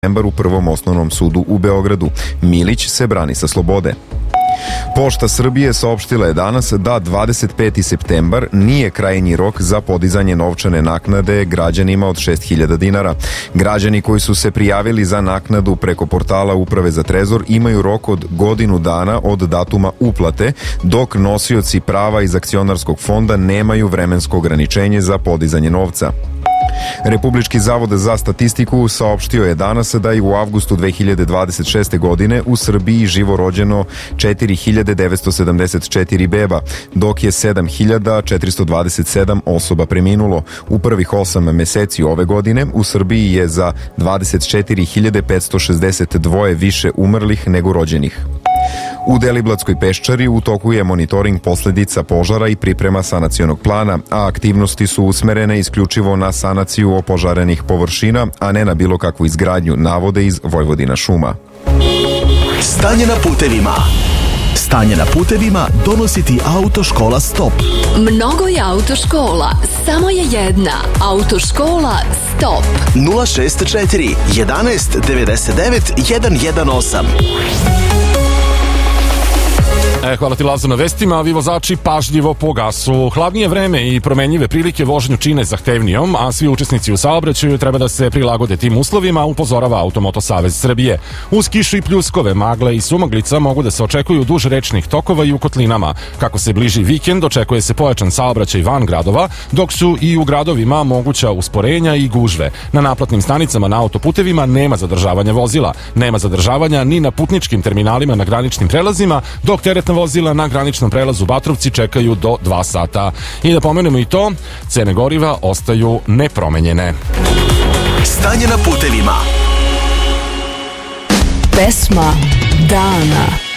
u Prvom osnovnom sudu u Beogradu. Milić se brani sa slobode. Pošta Srbije saopštila je danas da 25. septembar nije krajnji rok za podizanje novčane naknade građanima od 6.000 dinara. Građani koji su se prijavili za naknadu preko portala Uprave za trezor imaju rok od godinu dana od datuma uplate, dok nosioci prava iz akcionarskog fonda nemaju vremensko ograničenje za podizanje novca. Republički zavod za statistiku saopštio je danas da je u avgustu 2026. godine u Srbiji živo rođeno 4.974 beba, dok je 7.427 osoba preminulo. U prvih 8 meseci ove godine u Srbiji je za 24.562 više umrlih nego rođenih. U Deliblatskoj peščari u toku je monitoring posledica požara i priprema sanacionog plana, a aktivnosti su usmerene isključivo na sanaciju opožarenih površina, a ne na bilo kakvu izgradnju, navode iz Vojvodina šuma. Stanje na putevima. Stanje na putevima donosi ti Autoškola Stop. Mnogo je autoškola, samo je jedna. Autoškola Stop. 064 11 99 118. Hvala ti, Lazo, na vestima. Vi vozači pažljivo po gasu. Hladnije vreme i promenljive prilike vožnju čine zahtevnijom, a svi učesnici u saobraćaju treba da se prilagode tim uslovima, upozorava Automoto Savez Srbije. Uz kišu i pljuskove, magle i sumaglica mogu da se očekuju duž rečnih tokova i u kotlinama. Kako se bliži vikend, očekuje se pojačan saobraćaj van gradova, dok su i u gradovima moguća usporenja i gužve. Na naplatnim stanicama na autoputevima nema zadržavanja vozila. Nema zadržavanja ni na putničkim terminalima na graničnim prelazima, dok teretna vozila na graničnom prelazu Batrovci čekaju do 2 sata. I da pomenemo i to, cene goriva ostaju nepromenjene. Stanje na putevima. Pesma dana.